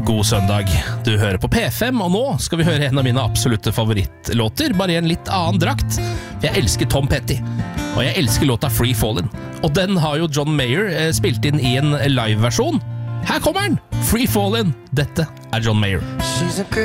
God søndag, du hører på P5, og nå skal vi høre en av mine absolutte favorittlåter, bare i en litt annen drakt. Jeg elsker Tom Petty, og jeg elsker låta Free Fallin'. Og den har jo John Mayer spilt inn i en live-versjon. Her kommer den! Free Fallin'. Dette er John Mayer. She's a girl